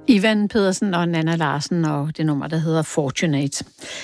Ivan Pedersen og Nanna Larsen og det nummer, der hedder Fortunate.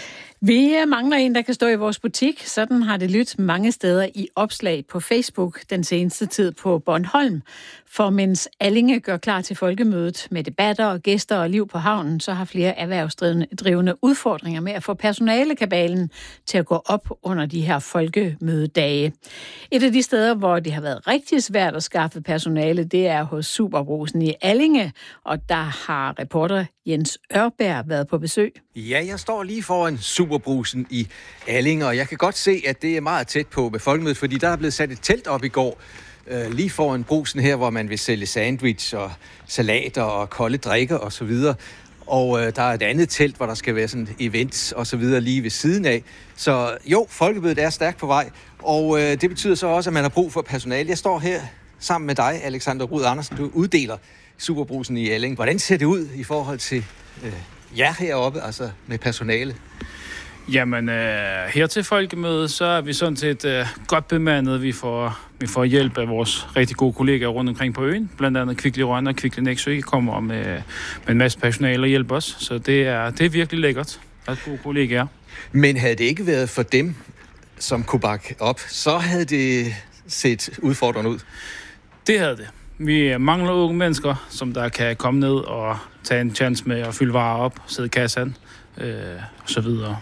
Vi mangler en, der kan stå i vores butik. Sådan har det lyttet mange steder i opslag på Facebook den seneste tid på Bornholm. For mens Allinge gør klar til folkemødet med debatter og gæster og liv på havnen, så har flere erhvervsdrivende udfordringer med at få personalekabalen til at gå op under de her folkemødedage. Et af de steder, hvor det har været rigtig svært at skaffe personale, det er hos Superbrugsen i Allinge, og der har reporter Jens Ørberg været på besøg. Ja, jeg står lige foran Superbrugsen i Allinge, og jeg kan godt se, at det er meget tæt på med folkemødet, fordi der er blevet sat et telt op i går, lige foran brugsen her, hvor man vil sælge sandwich og salater og kolde drikker og så videre. Og der er et andet telt, hvor der skal være sådan events og så videre lige ved siden af. Så jo, folkemødet er stærkt på vej, og det betyder så også, at man har brug for personale. Jeg står her sammen med dig, Alexander Rud Andersen. Du uddeler Superbrugsen i Allinge. Hvordan ser det ud i forhold til jer heroppe, altså med personale? Jamen, her til folkemødet, så er vi sådan set godt bemandet. Vi får hjælp af vores rigtig gode kollegaer rundt omkring på øen. Blandt andet Kvickly Rønne og Kvickly Nexø kommer med en masse personale og hjælper os. Så det er virkelig lækkert. Der er gode kollegaer. Men havde det ikke været for dem, som kunne bakke op, så havde det set udfordrende ud? Det havde det. Vi mangler unge mennesker, som der kan komme ned og tage en chance med at fylde varer op, sidde i kassen og så videre.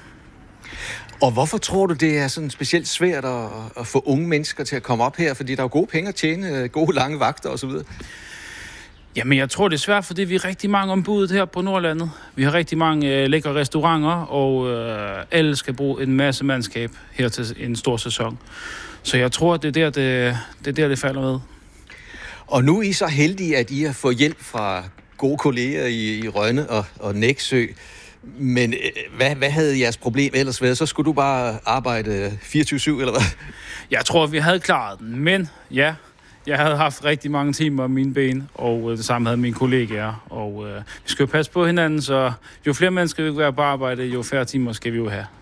Og hvorfor tror du, det er sådan specielt svært at få unge mennesker til at komme op her? Fordi der er jo gode penge at tjene, gode lange vagter osv. Jamen, jeg tror, det er svært, fordi vi er rigtig mange ombudet her på Nordlandet. Vi har rigtig mange lækre restauranter, og alle skal bruge en masse mandskab her til en stor sæson. Så jeg tror, det er der, det falder med. Og nu er I så heldige, at I har fået hjælp fra gode kolleger i Rønne og Nexø. Men hvad havde jeres problem ellers været? Så skulle du bare arbejde 24/7, eller hvad? Jeg tror, vi havde klaret den. Men ja, jeg havde haft rigtig mange timer af mine ben, og det samme havde mine kollegaer. Og vi skal jo passe på hinanden, så jo flere mennesker vi kan være på arbejde, jo færre timer skal vi jo have.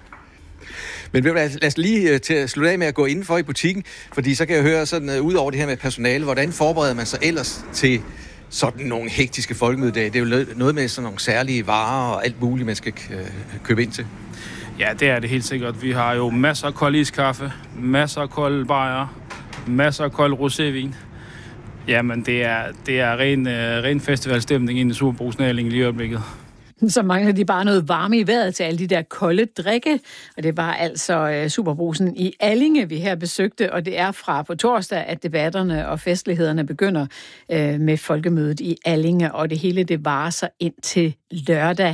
Men lad os lige til at slutte af med at gå indenfor i butikken, fordi så kan jeg høre sådan, ud over det her med personale, hvordan forbereder man sig ellers til sådan nogle hektiske folkemødedage? Det er jo noget med sådan nogle særlige varer og alt muligt, man skal købe ind til. Ja, det er det helt sikkert. Vi har jo masser af kold iskaffe, masser af kold bajer, masser af kold rosévin. Jamen, det er ren festivalstemning inde i Superbrugsen lige i øjeblikket. Så mangler de bare noget varme i vejret til alle de der kolde drikke. Og det var altså Superbrugsen i Allinge, vi her besøgte. Og det er fra på torsdag, at debatterne og festlighederne begynder med folkemødet i Allinge. Og det hele, det varer sig ind til lørdag.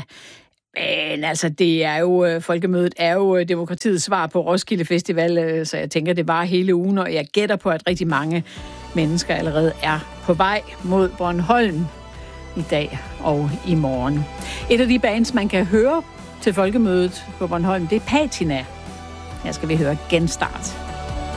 Men altså, det er jo, folkemødet er jo demokratiets svar på Roskilde Festival. Så jeg tænker, det varer hele ugen. Og jeg gætter på, at rigtig mange mennesker allerede er på vej mod Bornholm i dag og i morgen. Et af de bands, man kan høre til folkemødet på Bornholm, det er Patina. Her skal vi høre Genstart.